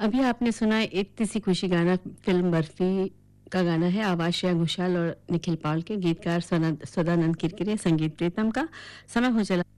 अभी आपने सुना इत्ती सी खुशी गाना फिल्म बर्फी का गाना है। आवाज श्रेया घोषाल और निखिल पाल के, गीतकार सदानंद किरकिरे, संगीत प्रीतम का। समय हो चला